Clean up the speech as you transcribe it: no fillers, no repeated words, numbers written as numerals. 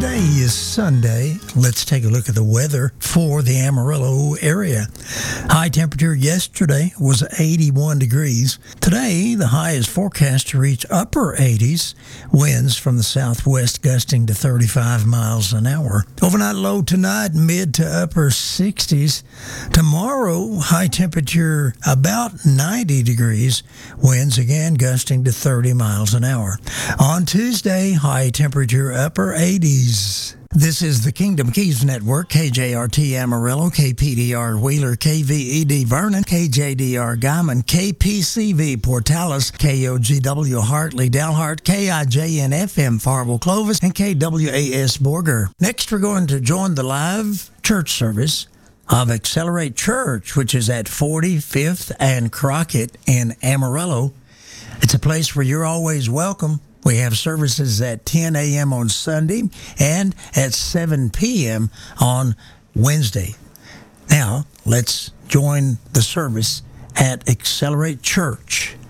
Today is Sunday. Let's take a look at the weather for the Amarillo area. High temperature yesterday was 81 degrees. Today, the high is forecast to reach upper 80s. Winds from the southwest gusting to 35 miles an hour. Overnight low tonight, mid to upper 60s. Tomorrow, high temperature about 90 degrees. Winds again gusting to 30 miles an hour. On Tuesday, high temperature upper 80s. This is the Kingdom Keys Network, KJRT Amarillo, KPDR Wheeler, KVED Vernon, KJDR Guyman, KPCV Portales, KOGW Hartley Dalhart, KIJN FM Farwell Clovis, and KWAS Borger. Next, we're going to join the live church service of Accelerate Church, which is at 45th and Crockett in Amarillo. It's a place where you're always welcome. We have services at 10 a.m. on Sunday and at 7 p.m. on Wednesday. Now, let's join the service at Accelerate Church.